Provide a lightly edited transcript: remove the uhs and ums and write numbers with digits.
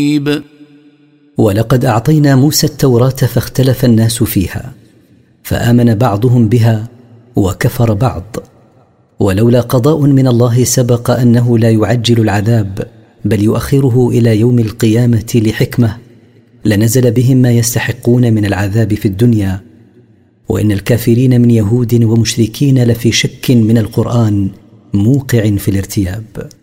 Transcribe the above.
ولقد أعطينا موسى التوراة فاختلف الناس فيها، فآمن بعضهم بها وكفر بعض. ولولا قضاء من الله سبق أنه لا يعجل العذاب بل يؤخره إلى يوم القيامة لحكمة، لنزل بهم ما يستحقون من العذاب في الدنيا. وإن الكافرين من يهود ومشركين لفي شك من القرآن موقع في الارتياب.